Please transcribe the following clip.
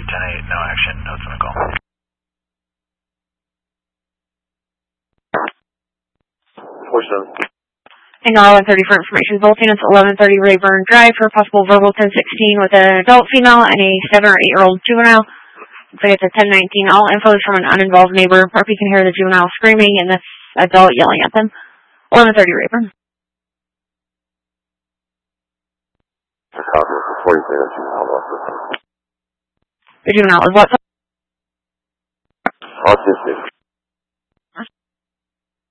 10-8, no action, notes on the call. Hangar 1130 for information. Both units 1130 Rayburn Drive for possible verbal 1016 with an adult female and a 7 or 8-year-old juvenile. Looks like it's a 1019. All info is from an uninvolved neighbor. Murphy can hear the juvenile screaming and this adult yelling at them. 1130 Rayburn. The juvenile is what? Autistic.